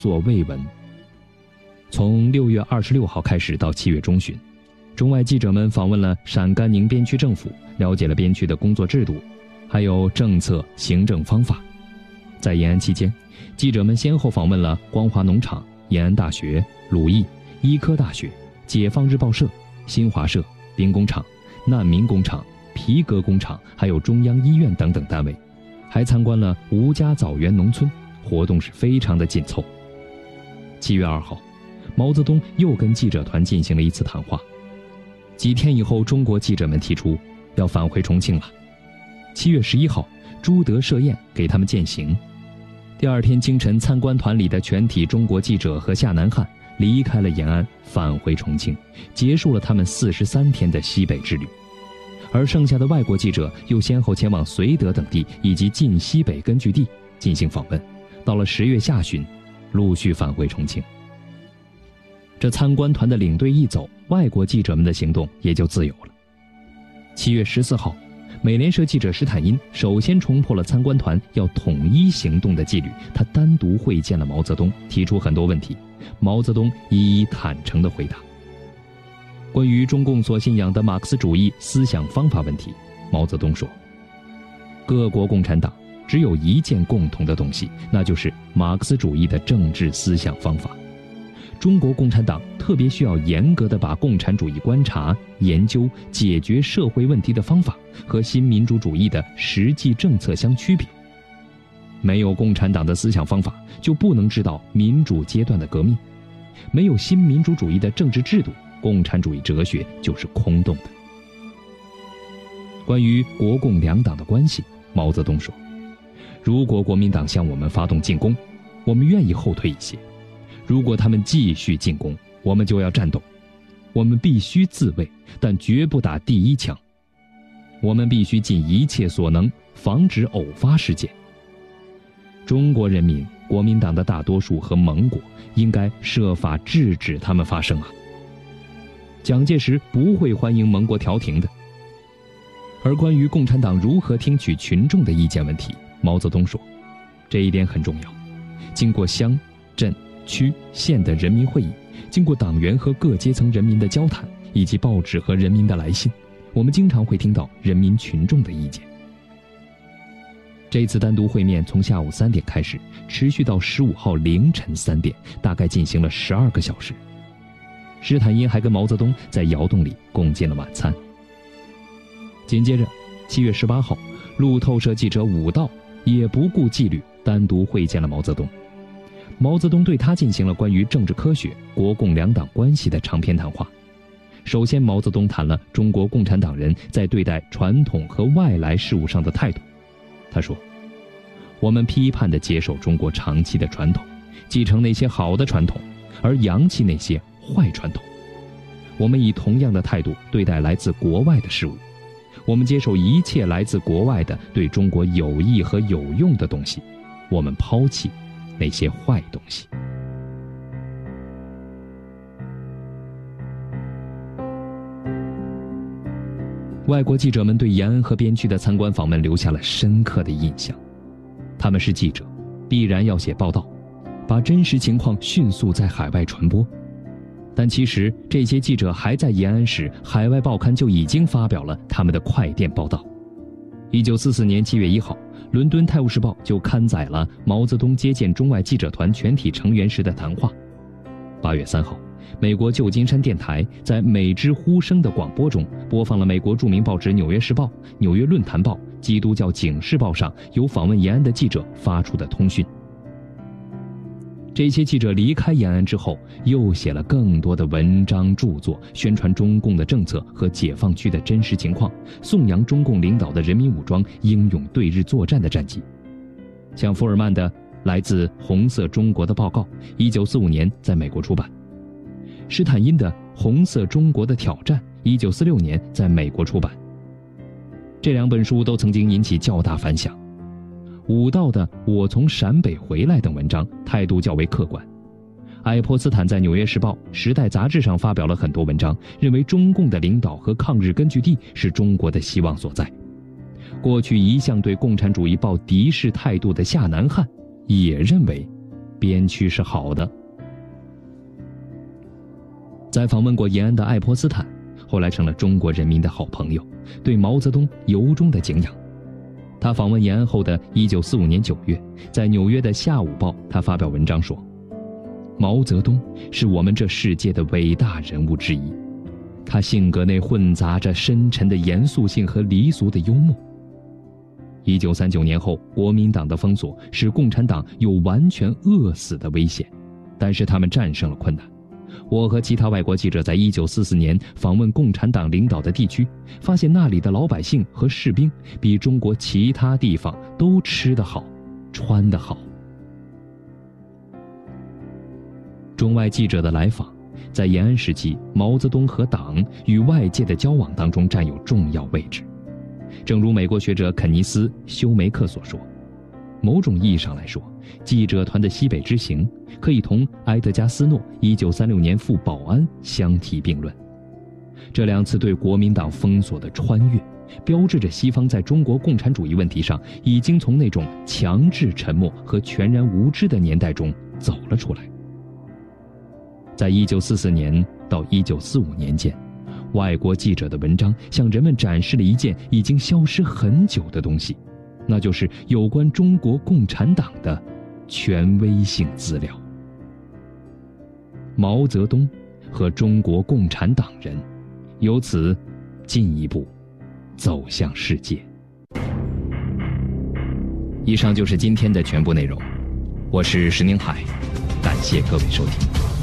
作未闻。从6月26号开始到7月中旬，中外记者们访问了陕甘宁边区政府，了解了边区的工作制度，还有政策行政方法。在延安期间，记者们先后访问了光华农场、延安大学、鲁艺、医科大学、解放日报社、新华社、兵工厂、难民工厂、皮革工厂，还有中央医院等等单位，还参观了吴家枣园农村，活动是非常的紧凑。7月2号，毛泽东又跟记者团进行了一次谈话。几天以后，中国记者们提出要返回重庆了。7月11号，朱德设宴给他们饯行。第二天清晨，参观团里的全体中国记者和下南汉离开了延安，返回重庆，结束了他们43天的西北之旅。而剩下的外国记者又先后前往绥德等地以及晋西北根据地进行访问，到了10月下旬，陆续返回重庆。这参观团的领队一走，外国记者们的行动也就自由了。7月14号，美联社记者史坦因首先冲破了参观团要统一行动的纪律，他单独会见了毛泽东，提出很多问题，毛泽东一一坦诚地回答。关于中共所信仰的马克思主义思想方法问题，毛泽东说，各国共产党只有一件共同的东西，那就是马克思主义的政治思想方法。中国共产党特别需要严格地把共产主义观察、研究、解决社会问题的方法和新民主主义的实际政策相区别。没有共产党的思想方法，就不能知道民主阶段的革命；没有新民主主义的政治制度，共产主义哲学就是空洞的。关于国共两党的关系，毛泽东说，如果国民党向我们发动进攻，我们愿意后退一些；如果他们继续进攻，我们就要战斗。我们必须自卫，但绝不打第一枪。我们必须尽一切所能，防止偶发事件。中国人民、国民党的大多数和盟国应该设法制止他们发生啊！蒋介石不会欢迎盟国调停的。而关于共产党如何听取群众的意见问题，毛泽东说，这一点很重要。经过乡、镇、区、县的人民会议，经过党员和各阶层人民的交谈，以及报纸和人民的来信，我们经常会听到人民群众的意见。这次单独会面从下午3点开始，持续到15号凌晨3点，大概进行了12个小时。史坦因还跟毛泽东在窑洞里共进了晚餐。紧接着7月18号，路透社记者武道也不顾纪律，单独会见了毛泽东。毛泽东对他进行了关于政治科学、国共两党关系的长篇谈话。首先，毛泽东谈了中国共产党人在对待传统和外来事物上的态度。他说，我们批判地接受中国长期的传统，继承那些好的传统，而扬弃那些坏传统。我们以同样的态度对待来自国外的事物，我们接受一切来自国外的对中国有益和有用的东西，我们抛弃那些坏东西。外国记者们对延安和边区的参观访问留下了深刻的印象。他们是记者，必然要写报道，把真实情况迅速在海外传播。但其实这些记者还在延安时，海外报刊就已经发表了他们的快电报道。1944年7月1号，伦敦《泰晤士报》就刊载了毛泽东接见中外记者团全体成员时的谈话。8月3号，美国旧金山电台在美之呼声的广播中播放了美国著名报纸《纽约时报》、《纽约论坛报》、《基督教警示报》上由访问延安的记者发出的通讯。这些记者离开延安之后，又写了更多的文章著作，宣传中共的政策和解放区的真实情况，颂扬中共领导的人民武装英勇对日作战的战绩。像福尔曼的来自红色中国的报告，1945年在美国出版；史坦因的红色中国的挑战，1946年在美国出版。这2本书都曾经引起较大反响。武道的《我从陕北回来》等文章态度较为客观。爱泼斯坦在《纽约时报》《时代》杂志上发表了很多文章，认为中共的领导和抗日根据地是中国的希望所在。过去一向对共产主义抱敌视态度的夏南汉也认为边区是好的。在访问过延安的爱泼斯坦，后来成了中国人民的好朋友，对毛泽东由衷的敬仰。他访问延安后的1945年9月，在纽约的《下午报》，他发表文章说，毛泽东是我们这世界的伟大人物之一，他性格内混杂着深沉的严肃性和离俗的幽默。1939年后，国民党的封锁使共产党有完全饿死的危险，但是他们战胜了困难。我和其他外国记者在1944年访问共产党领导的地区，发现那里的老百姓和士兵比中国其他地方都吃得好，穿得好。中外记者的来访，在延安时期，毛泽东和党与外界的交往当中占有重要位置。正如美国学者肯尼斯·休梅克所说，某种意义上来说，记者团的西北之行可以同埃德加斯诺1936年赴保安相提并论。这两次对国民党封锁的穿越，标志着西方在中国共产主义问题上已经从那种强制沉默和全然无知的年代中走了出来。在1944年到1945年间，外国记者的文章向人们展示了一件已经消失很久的东西，那就是有关中国共产党的权威性资料。毛泽东和中国共产党人由此进一步走向世界。以上就是今天的全部内容，我是石宁海，感谢各位收听。